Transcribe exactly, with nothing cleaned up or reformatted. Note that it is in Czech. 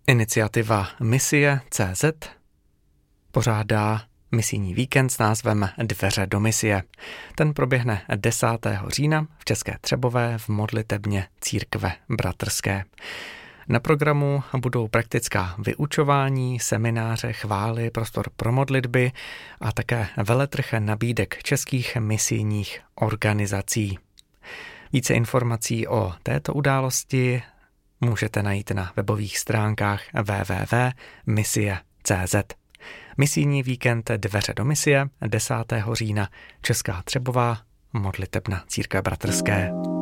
Iniciativa Misie tečka cé zet pořádá misijní víkend s názvem Dveře do misie. Ten proběhne desátého října v České Třebové v modlitebně Církve bratrské. Na programu budou praktická vyučování, semináře, chvály, prostor pro modlitby a také veletrh nabídek českých misijních organizací. Více informací o této události můžete najít na webových stránkách w w w tečka misie tečka cé zet. Misijní víkend Dveře do misie desátého října Česká Třebová, modlitebna Církve bratrské.